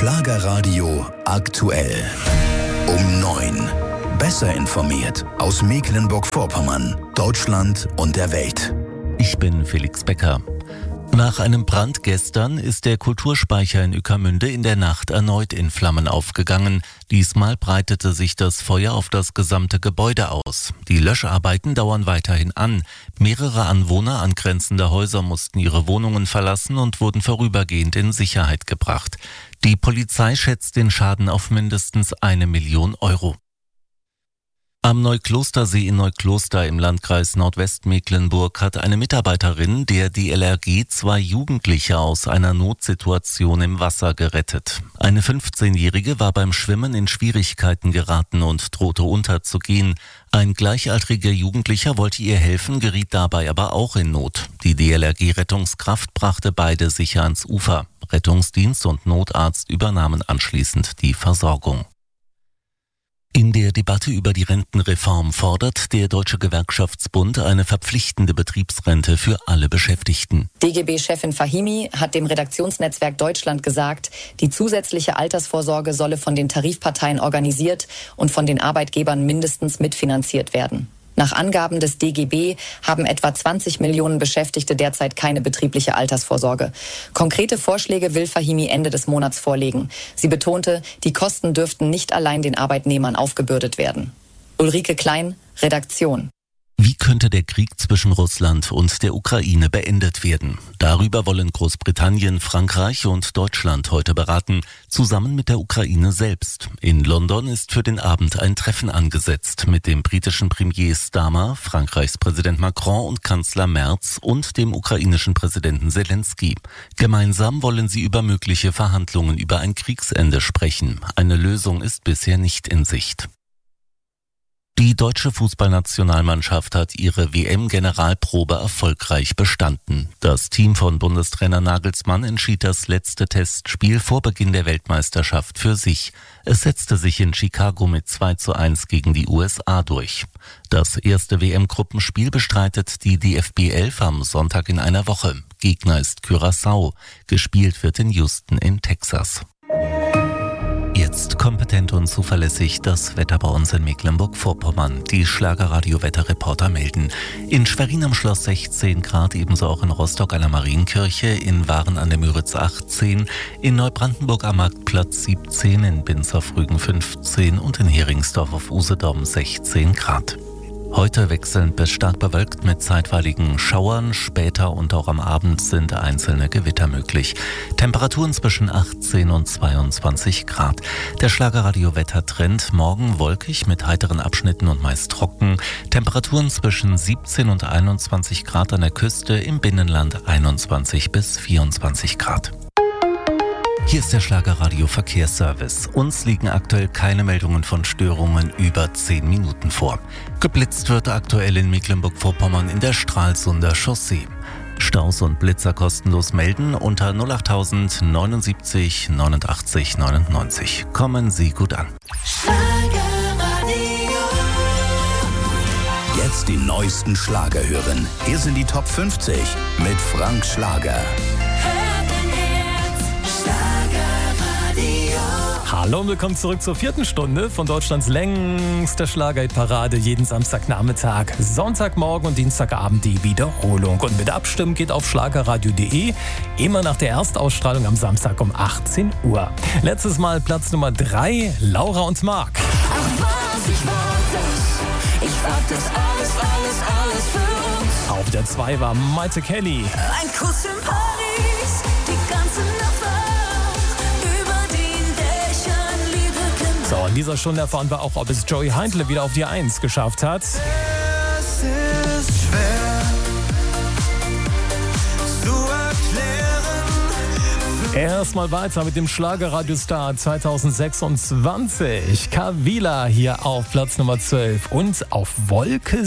Schlagerradio aktuell. Um 9. Besser informiert aus Mecklenburg-Vorpommern, Deutschland und der Welt. Ich bin Felix Becker. Nach einem Brand gestern ist der Kulturspeicher in Ueckermünde in der Nacht erneut in Flammen aufgegangen. Diesmal breitete sich das Feuer auf das gesamte Gebäude aus. Die Löscharbeiten dauern weiterhin an. Mehrere Anwohner angrenzender Häuser mussten ihre Wohnungen verlassen und wurden vorübergehend in Sicherheit gebracht. Die Polizei schätzt den Schaden auf mindestens 1 Million Euro. Am Neuklostersee in Neukloster im Landkreis Nordwestmecklenburg hat eine Mitarbeiterin der DLRG 2 Jugendliche aus einer Notsituation im Wasser gerettet. Eine 15-Jährige war beim Schwimmen in Schwierigkeiten geraten und drohte unterzugehen. Ein gleichaltriger Jugendlicher wollte ihr helfen, geriet dabei aber auch in Not. Die DLRG-Rettungskraft brachte beide sicher ans Ufer. Rettungsdienst und Notarzt übernahmen anschließend die Versorgung. In der Debatte über die Rentenreform fordert der Deutsche Gewerkschaftsbund eine verpflichtende Betriebsrente für alle Beschäftigten. DGB-Chefin Fahimi hat dem Redaktionsnetzwerk Deutschland gesagt, die zusätzliche Altersvorsorge solle von den Tarifparteien organisiert und von den Arbeitgebern mindestens mitfinanziert werden. Nach Angaben des DGB haben etwa 20 Millionen Beschäftigte derzeit keine betriebliche Altersvorsorge. Konkrete Vorschläge will Fahimi Ende des Monats vorlegen. Sie betonte, die Kosten dürften nicht allein den Arbeitnehmern aufgebürdet werden. Ulrike Klein, Redaktion. Wie könnte der Krieg zwischen Russland und der Ukraine beendet werden? Darüber wollen Großbritannien, Frankreich und Deutschland heute beraten, zusammen mit der Ukraine selbst. In London ist für den Abend ein Treffen angesetzt mit dem britischen Premier Starmer, Frankreichs Präsident Macron und Kanzler Merz und dem ukrainischen Präsidenten Zelensky. Gemeinsam wollen sie über mögliche Verhandlungen über ein Kriegsende sprechen. Eine Lösung ist bisher nicht in Sicht. Die deutsche Fußballnationalmannschaft hat ihre WM-Generalprobe erfolgreich bestanden. Das Team von Bundestrainer Nagelsmann entschied das letzte Testspiel vor Beginn der Weltmeisterschaft für sich. Es setzte sich in Chicago mit 2:1 gegen die USA durch. Das erste WM-Gruppenspiel bestreitet die DFB 11 am Sonntag in einer Woche. Gegner ist Curaçao. Gespielt wird in Houston in Texas. Jetzt kompetent und zuverlässig das Wetter bei uns in Mecklenburg-Vorpommern. Die Schlagerradio-Wetterreporter melden. In Schwerin am Schloss 16 Grad, ebenso auch in Rostock an der Marienkirche, in Waren an der Müritz 18, in Neubrandenburg am Marktplatz 17, in Binz auf Rügen 15 und in Heringsdorf auf Usedom 16 Grad. Heute wechselnd bis stark bewölkt mit zeitweiligen Schauern. Später und auch am Abend sind einzelne Gewitter möglich. Temperaturen zwischen 18 und 22 Grad. Der Schlagerradio-Wettertrend: morgen wolkig mit heiteren Abschnitten und meist trocken. Temperaturen zwischen 17 und 21 Grad an der Küste, im Binnenland 21 bis 24 Grad. Hier ist der Schlagerradio-Verkehrsservice. Uns liegen aktuell keine Meldungen von Störungen über 10 Minuten vor. Geblitzt wird aktuell in Mecklenburg-Vorpommern in der Stralsunder Chaussee. Staus und Blitzer kostenlos melden unter 08000 79 89 99. Kommen Sie gut an. Jetzt die neuesten Schlager hören. Hier sind die Top 50 mit Frank Schlager. Hallo und willkommen zurück zur 4. Stunde von Deutschlands längster Schlagerparade. Jeden Samstagnachmittag, Sonntagmorgen und Dienstagabend die Wiederholung. Und mit Abstimmen geht auf schlagerradio.de, immer nach der Erstausstrahlung am Samstag um 18 Uhr. Letztes Mal Platz Nummer 3, Laura und Marc. Ach was, ich warte alles für uns. Auf der 2 war Maite Kelly. Ein Kuss in Paris, die ganze Nacht wach. So, in dieser Stunde erfahren wir auch, ob es Joey Heindle wieder auf die 1 geschafft hat. Es ist schwer zu erklären. Erstmal weiter mit dem Schlagerradiostar 2026. Kavila hier auf Platz Nummer 12 und auf Wolke